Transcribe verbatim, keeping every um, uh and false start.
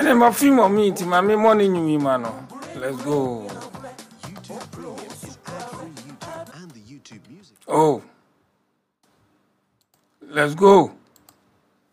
Then my film on me, my me money you man. Let's go. Oh. Let's go.